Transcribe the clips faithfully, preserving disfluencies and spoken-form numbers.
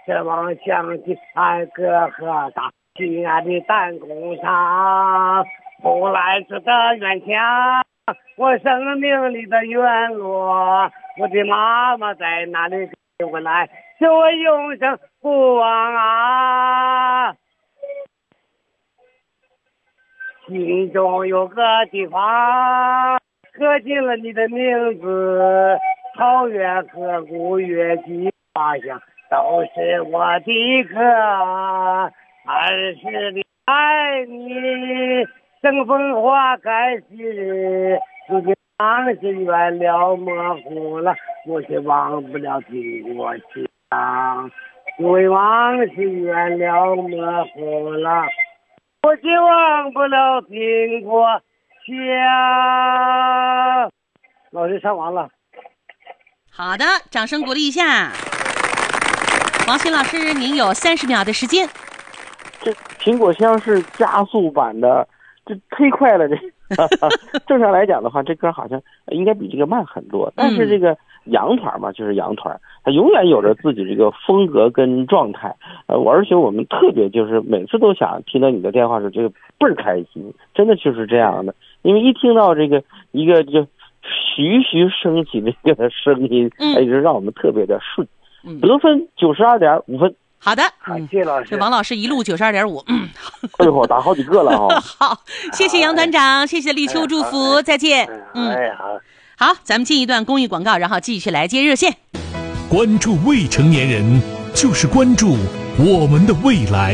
这望想起爱哥和大亲爱的弹弓上，不来自的远墙，我生命里的院落，我的妈妈在哪里给我来，使我永生不忘啊。心中有个地方刻进了你的名字，草原和古月季花香都是我的歌，儿时的爱你，生风花开时，如今往事原了模糊了，我却忘不了听过响，因为往事原了模糊了，我却忘不了听过响。老师唱完了。 好的，掌声鼓励一下。王鑫老师，您有三十秒的时间。 这苹果香是加速版的，这忒快了这。正常来讲的话，这歌好像应该比这个慢很多，但是这个洋团嘛，就是洋团，它永远有着自己这个风格跟状态。呃，而且我们特别就是每次都想听到你的电话时，这个倍儿开心，真的就是这样的。因为一听到这个一个就徐徐升起的这个声音，嗯，也是让我们特别的顺。嗯，得分九十二点五分。 好的， 感谢老师。 这王老师一路九十二点五，嗯， 哎呦，打好几个了哈。 好，谢谢杨团长，谢谢立秋祝福， 哎、 再见。 嗯，哎好， 好，咱们进一段公益广告，然后继续来接热线。 关注未成年人，就是关注我们的未来。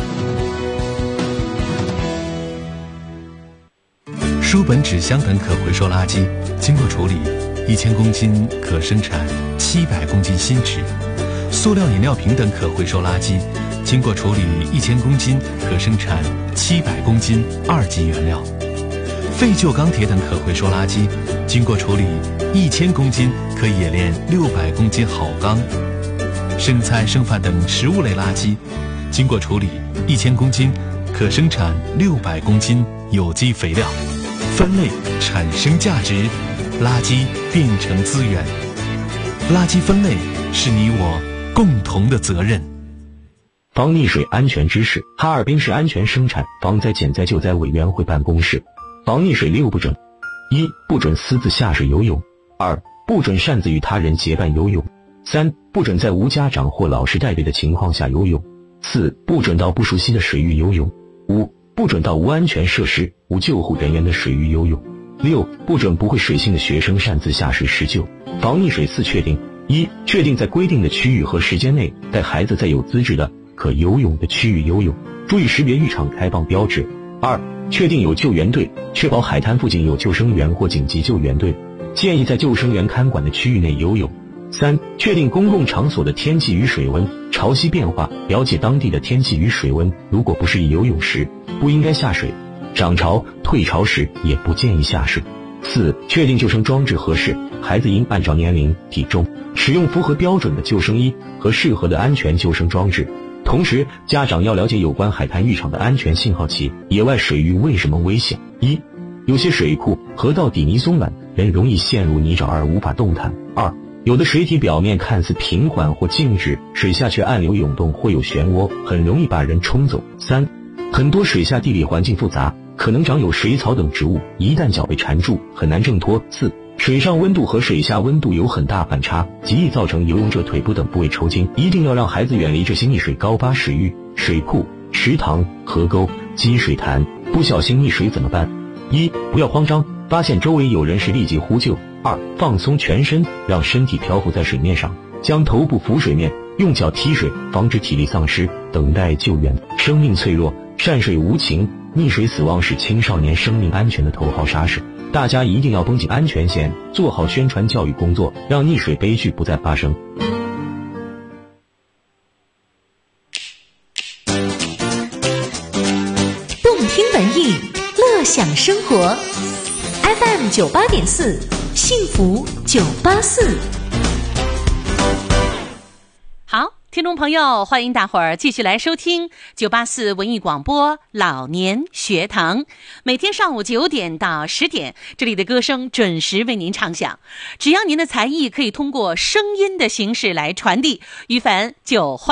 书本、纸箱等可回收垃圾经过处理，一千公斤可生产七百公斤新纸。塑料饮料瓶等可回收垃圾经过处理，一千公斤可生产七百公斤二级原料。废旧钢铁等可回收垃圾经过处理，一千公斤可冶炼六百公斤好钢。生菜、剩饭等食物类垃圾经过处理，一千公斤可生产六百公斤有机肥料。分类产生价值，垃圾变成资源。垃圾分类是你我共同的责任。 防溺水安全知识：哈尔滨市安全生产防灾减灾救灾委员会办公室。防溺水六不准：一、不准私自下水游泳；二、不准擅自与他人结伴游泳；三、不准在无家长或老师带队的情况下游泳；四、不准到不熟悉的水域游泳；五、不准到无安全设施、无救护人员的水域游泳；六、不准不会水性的学生擅自下水施救。防溺水四确定：一、确定在规定的区域和时间内带孩子在有资质的可游泳的区域游泳，注意识别浴场开放标志。二、确定有救援队，确保海滩附近有救生员或紧急救援队，建议在救生员看管的区域内游泳。三、确定公共场所的天气与水温，潮汐变化，了解当地的天气与水温，如果不适宜游泳时，不应该下水；涨潮、退潮时也不建议下水。四、确定救生装置合适，孩子应按照年龄、体重使用符合标准的救生衣和适合的安全救生装置。同时，家长要了解有关海滩浴场的安全信号器。野外水域为什么危险？一、有些水库、河道底泥松软，人容易陷入泥沼而无法动弹。二、有的水体表面看似平缓或静止，水下却暗流涌动或有漩涡，很容易把人冲走。三、很多水下地理环境复杂，可能长有水草等植物，一旦脚被缠住，很难挣脱。四、水上温度和水下温度有很大反差，极易造成游泳者腿部等部位抽筋，一定要让孩子远离这些溺水高发水域、水库、池塘、河沟、积水潭。不小心溺水怎么办？一、不要慌张，发现周围有人时立即呼救。二、放松全身，让身体漂浮在水面上，将头部浮水面，用脚踢水，防止体力丧失，等待救援。生命脆弱，善水无情，溺水死亡是青少年生命安全的头号杀手。大家一定要绷紧安全线，做好宣传教育工作，让溺水悲剧不再发生。 动听文艺，乐享生活。F M 九八点四，幸福九八四。 好，听众朋友，欢迎大伙儿继续来收听九八四文艺广播老年学堂，每天上午九点到十点，这里的歌声准时为您唱响。只要您的才艺可以通过声音的形式来传递，于凡就欢